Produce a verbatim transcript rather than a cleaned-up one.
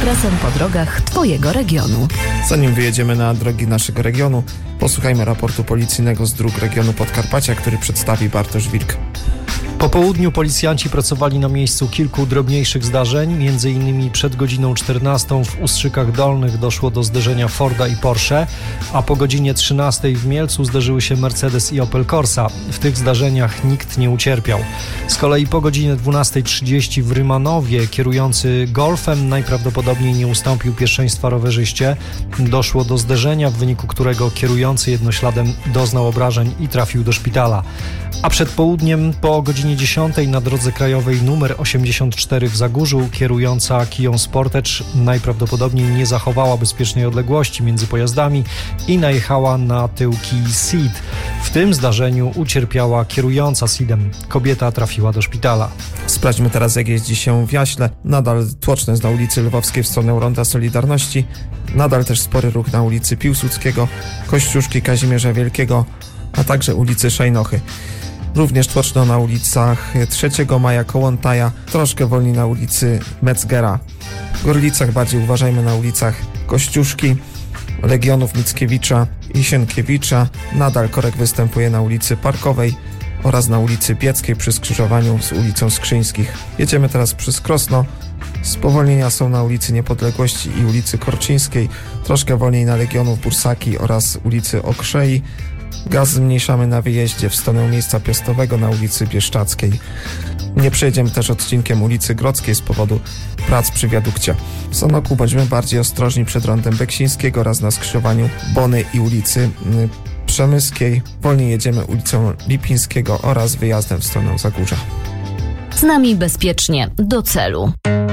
ekspresem po drogach Twojego regionu. Zanim wyjedziemy na drogi naszego regionu, posłuchajmy raportu policyjnego z dróg regionu Podkarpacia, który przedstawi Bartosz Wilk. Po południu policjanci pracowali na miejscu kilku drobniejszych zdarzeń. Między innymi przed godziną czternastą w Ustrzykach Dolnych doszło do zderzenia Forda i Porsche, a po godzinie trzynastej w Mielcu zderzyły się Mercedes i Opel Corsa. W tych zdarzeniach nikt nie ucierpiał. Z kolei po godzinie dwunastej trzydzieści w Rymanowie kierujący Golfem najprawdopodobniej nie ustąpił pierwszeństwa rowerzyście. Doszło do zderzenia, w wyniku którego kierujący jednośladem doznał obrażeń i trafił do szpitala. A przed południem po godzinie dziesiątej na drodze krajowej nr osiemdziesiąt cztery w Zagórzu kierująca Kiją Sportage najprawdopodobniej nie zachowała bezpiecznej odległości między pojazdami i najechała na tył Kii Ceed. W tym zdarzeniu ucierpiała kierująca Ceedem. Kobieta trafiła do szpitala. Sprawdźmy teraz, jak jeździ się w Jaśle. Nadal tłoczne na ulicy Lwowskiej w stronę Ronda Solidarności. Nadal też spory ruch na ulicy Piłsudskiego, Kościuszki Kazimierza Wielkiego, a także ulicy Szajnochy. Również tłoczno na ulicach trzeciego maja Kołątaja, troszkę wolniej na ulicy Metzgera. W Gorlicach bardziej uważajmy na ulicach Kościuszki, Legionów Mickiewicza i Sienkiewicza. Nadal korek występuje na ulicy Parkowej oraz na ulicy Bieckiej przy skrzyżowaniu z ulicą Skrzyńskich. Jedziemy teraz przez Krosno. Spowolnienia są na ulicy Niepodległości i ulicy Korczyńskiej, troszkę wolniej na Legionów Bursaki oraz ulicy Okrzei. Gaz zmniejszamy na wyjeździe w stronę miejsca piastowego na ulicy Bieszczackiej. Nie przejedziemy też odcinkiem ulicy Grodzkiej z powodu prac przy wiadukcie. W Sanoku bądźmy bardziej ostrożni przed rondem Beksińskiego oraz na skrzyżowaniu Bony i ulicy Przemyskiej. Wolniej jedziemy ulicą Lipińskiego oraz wyjazdem w stronę Zagórza. Z nami bezpiecznie do celu.